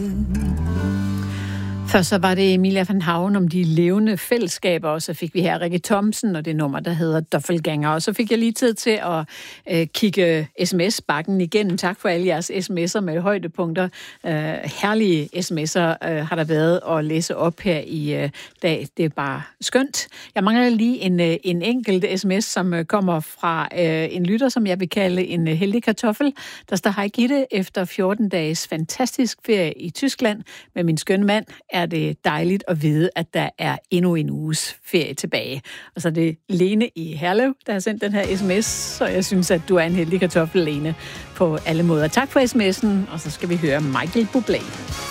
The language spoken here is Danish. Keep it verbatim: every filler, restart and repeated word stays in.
Først så var det Emilia van Haven om de levende fællesskaber, og så fik vi her Rikke Thomsen og det nummer, der hedder Doppelganger. Og så fik jeg lige tid til at øh, kigge sms-bakken igennem. Tak for alle jeres sms'er med højdepunkter. Øh, herlige sms'er øh, har der været at læse op her i øh, dag. Det er bare skønt. Jeg mangler lige en, øh, en enkelt sms, som øh, kommer fra øh, en lytter, som jeg vil kalde en øh, heldig kartoffel. Der står: hej Gitte, efter fjorten dages fantastisk ferie i Tyskland med min skønne mand, er det dejligt at vide, at der er endnu en uges ferie tilbage. Og så er det Lene i Herlev, der har sendt den her sms, så jeg synes, at du er en heldig kartoffel, Lene, på alle måder. Tak for sms'en, og så skal vi høre Michael Bublé.